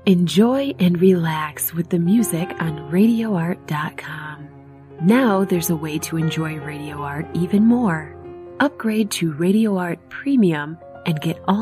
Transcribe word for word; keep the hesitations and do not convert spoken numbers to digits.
Enjoy and relax with the music on radio art dot com. Now there's a way to enjoy Radio Art even more. Upgrade to Radio Art Premium and get all